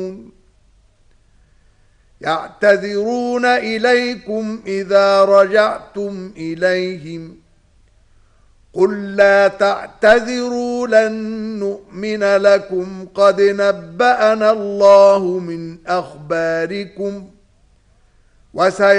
يعتذرون إليكم إذا رجعتم إليهم قل لا تعتذروا لن نؤمن لكم قد نبأنا الله من أخباركم